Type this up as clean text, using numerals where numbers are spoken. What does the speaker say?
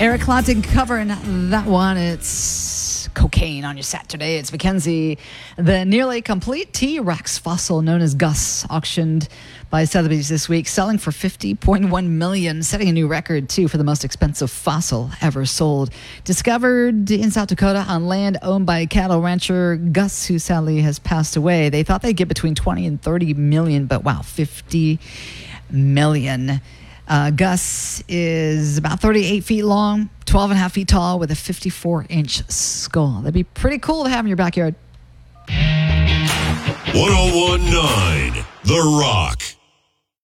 Eric Clapton covering that one. It's Cocaine on your Saturday. It's Mackenzie. The nearly complete T-Rex fossil known as Gus auctioned by Sotheby's this week, selling for $50.1 million, setting a new record, too, for the most expensive fossil ever sold. Discovered in South Dakota on land owned by cattle rancher Gus, who sadly has passed away. They thought they'd get between 20 and 30 million, but wow, 50 million. Gus is about 38 feet long, 12 and a half feet tall, with a 54-inch skull. That'd be pretty cool to have in your backyard. 1019 The Rock.